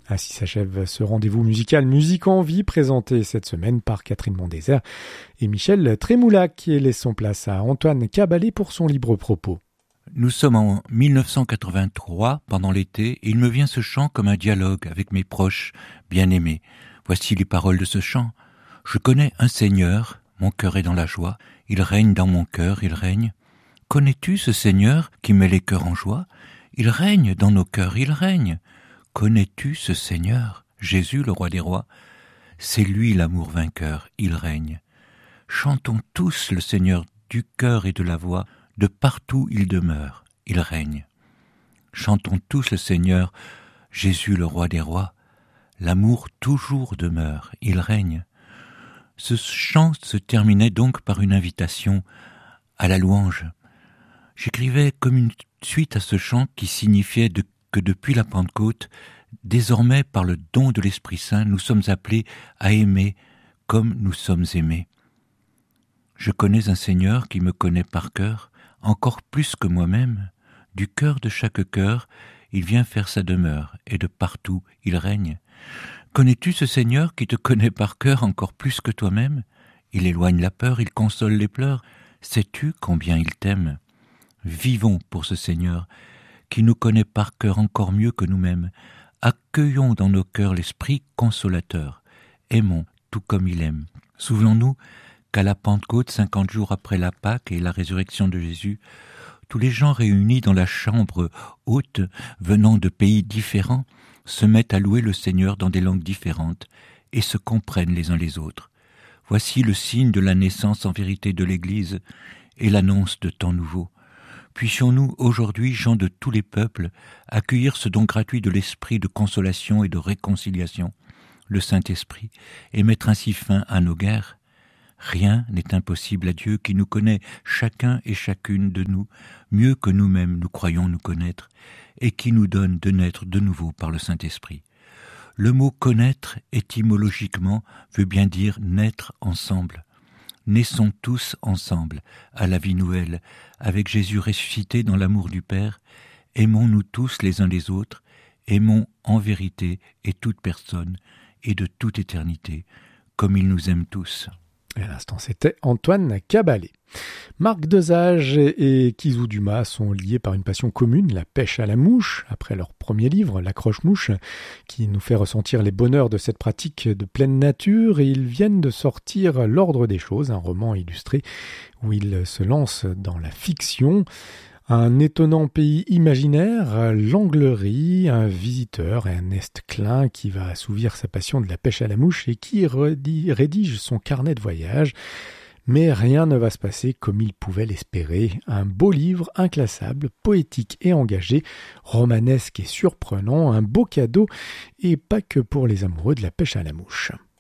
Ainsi s'achève ce rendez-vous musical Musique en Vie présenté cette semaine par Catherine Mondésert et Michel Trémoulac, et laissons place à Antoine Caballet pour son libre propos. Nous sommes en 1983, pendant l'été, et il me vient ce chant comme un dialogue avec mes proches bien-aimés. Voici les paroles de ce chant. Je connais un Seigneur, mon cœur est dans la joie, il règne dans mon cœur, il règne. Connais-tu ce Seigneur qui met les cœurs en joie? Il règne dans nos cœurs, il règne. Connais-tu ce Seigneur, Jésus le roi des rois? C'est lui l'amour vainqueur, il règne. Chantons tous le Seigneur du cœur et de la voix, de partout il demeure, il règne. Chantons tous le Seigneur, Jésus le roi des rois, l'amour toujours demeure, il règne. Ce chant se terminait donc par une invitation à la louange. J'écrivais comme une suite à ce chant qui signifiait que depuis la Pentecôte, désormais par le don de l'Esprit Saint, nous sommes appelés à aimer comme nous sommes aimés. Je connais un Seigneur qui me connaît par cœur, encore plus que moi-même. Du cœur de chaque cœur, il vient faire sa demeure, et de partout il règne. Connais-tu ce Seigneur qui te connaît par cœur encore plus que toi-même? Il éloigne la peur, il console les pleurs. Sais-tu combien il t'aime? Vivons pour ce Seigneur qui nous connaît par cœur encore mieux que nous-mêmes. Accueillons dans nos cœurs l'Esprit consolateur. Aimons tout comme il aime. Souvenons-nous qu'à la Pentecôte, 50 jours après la Pâque et la résurrection de Jésus, tous les gens réunis dans la chambre haute, venant de pays différents, se mettent à louer le Seigneur dans des langues différentes et se comprennent les uns les autres. Voici le signe de la naissance en vérité de l'Église et l'annonce de temps nouveau. Puissions-nous aujourd'hui, gens de tous les peuples, accueillir ce don gratuit de l'Esprit de consolation et de réconciliation, le Saint-Esprit, et mettre ainsi fin à nos guerres. Rien n'est impossible à Dieu qui nous connaît chacun et chacune de nous, mieux que nous-mêmes nous croyons nous connaître, et qui nous donne de naître de nouveau par le Saint-Esprit. Le mot « connaître » étymologiquement veut bien dire « naître ensemble ». Naissons tous ensemble à la vie nouvelle, avec Jésus ressuscité dans l'amour du Père. Aimons-nous tous les uns les autres, aimons en vérité et toute personne, et de toute éternité, comme il nous aime tous. Et à l'instant, c'était Antoine Caballet. Marc Desage et Kizou Dumas sont liés par une passion commune, la pêche à la mouche, après leur premier livre, L'accroche-mouche, qui nous fait ressentir les bonheurs de cette pratique de pleine nature, et ils viennent de sortir L'Ordre des choses, un roman illustré où ils se lancent dans la fiction. Un étonnant pays imaginaire, l'Anglerie, un visiteur, Ernest Klein, qui va assouvir sa passion de la pêche à la mouche et qui rédige son carnet de voyage. Mais rien ne va se passer comme il pouvait l'espérer. Un beau livre, inclassable, poétique et engagé, romanesque et surprenant, un beau cadeau, et pas que pour les amoureux de la pêche à la mouche.